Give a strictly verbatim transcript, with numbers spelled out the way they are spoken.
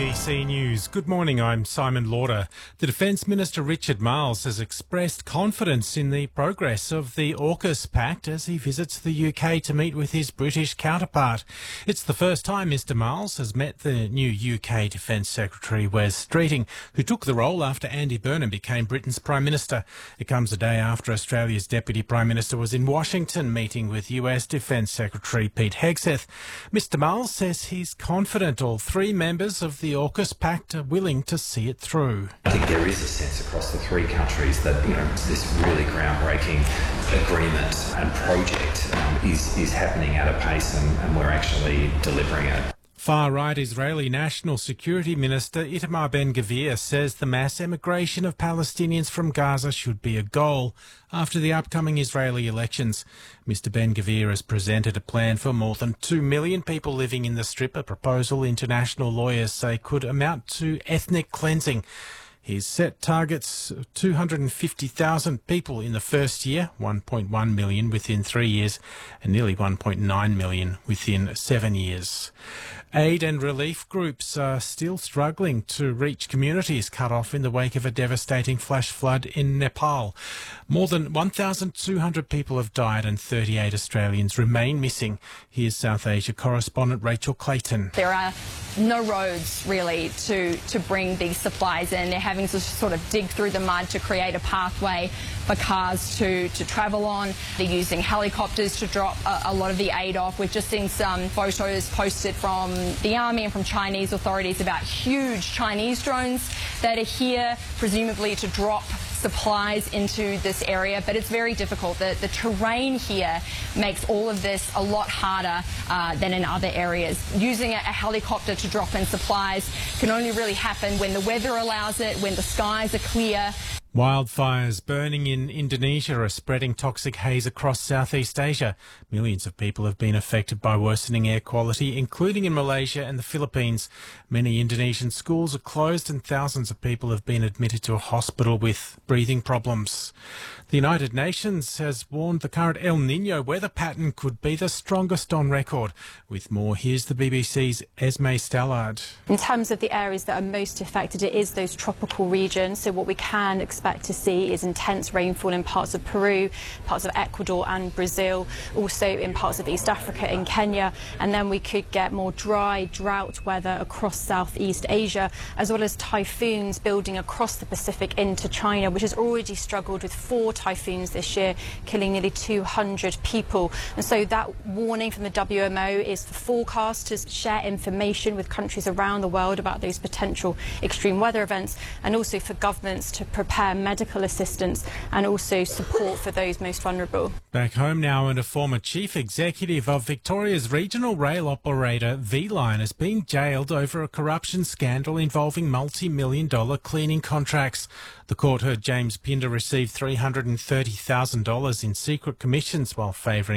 B C News. Good morning, I'm Simon Lauder. The Defence Minister Richard Marles has expressed confidence in the progress of the AUKUS Pact as he visits the U K to meet with his British counterpart. It's the first time Mr Marles has met the new U K Defence Secretary Wes Streeting, who took the role after Andy Burnham became Britain's Prime Minister. It comes a day after Australia's Deputy Prime Minister was in Washington meeting with U S Defence Secretary Pete Hegseth. Mr Marles says he's confident all three members of the AUKUS Pact are willing to see it through. I think there is a sense across the three countries that, you know, this really groundbreaking agreement and project um, is, is happening at a pace and, and we're actually delivering it. Far-right Israeli National Security Minister Itamar Ben-Gvir says the mass emigration of Palestinians from Gaza should be a goal after the upcoming Israeli elections. Mister Ben-Gvir has presented a plan for more than two million people living in the Strip, a proposal international lawyers say could amount to ethnic cleansing. He's set targets of two hundred fifty thousand people in the first year, one point one million within three years, and nearly one point nine million within seven years. Aid and relief groups are still struggling to reach communities cut off in the wake of a devastating flash flood in Nepal. More than one thousand two hundred people have died and thirty-eight Australians remain missing. Here's South Asia correspondent Rachel Clayton. There are no roads really to, to bring these supplies in. They're having to sort of dig through the mud to create a pathway for cars to, to travel on. They're using helicopters to drop a, a lot of the aid off. We've just seen some photos posted from the army and from Chinese authorities about huge Chinese drones that are here, presumably to drop supplies into this area, but it's very difficult. The, the terrain here makes all of this a lot harder uh, than in other areas. Using a, a helicopter to drop in supplies can only really happen when the weather allows it, when the skies are clear. Wildfires burning in Indonesia are spreading toxic haze across Southeast Asia. Millions of people have been affected by worsening air quality, including in Malaysia and the Philippines. Many Indonesian schools are closed and thousands of people have been admitted to a hospital with breathing problems. The United Nations has warned the current El Niño weather pattern could be the strongest on record. With more, here's the B B C's Esme Stallard. In terms of the areas that are most affected, it is those tropical regions. So what we can expect to see is intense rainfall in parts of Peru, parts of Ecuador and Brazil, also in parts of East Africa and Kenya. And then we could get more dry, drought weather across Southeast Asia, as well as typhoons building across the Pacific into China, which has already struggled with four typhoons this year, killing nearly two hundred people. And so that warning from the W M O is for forecasters to share information with countries around the world about those potential extreme weather events, and also for governments to prepare medical assistance and also support for those most vulnerable. Back home now, and a former chief executive of Victoria's regional rail operator V-Line has been jailed over a corruption scandal involving multi-million dollar cleaning contracts. The court heard James Pinder received three hundred thirty thousand dollars in secret commissions while favouring